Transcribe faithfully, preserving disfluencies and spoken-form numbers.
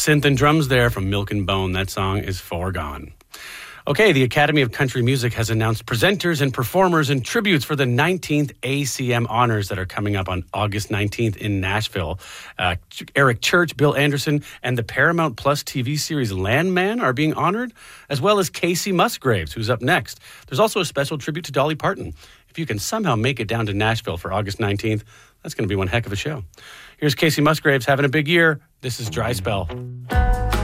synth and drums there from Milk and Bone. That song is Foregone. Okay, the Academy of Country Music has announced presenters and performers and tributes for the nineteenth A C M Honors that are coming up on August nineteenth in Nashville. Uh, Eric Church, Bill Anderson, and the Paramount Plus T V series Landman are being honored, as well as Casey Musgraves, who's up next. There's also a special tribute to Dolly Parton. If you can somehow make it down to Nashville for August nineteenth, that's going to be one heck of a show. Here's Casey Musgraves having a big year. This is Dry Spell.